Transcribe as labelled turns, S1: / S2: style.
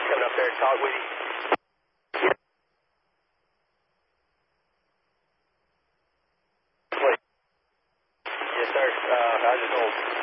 S1: coming up there and talk with you. Yes, sir. How's it going?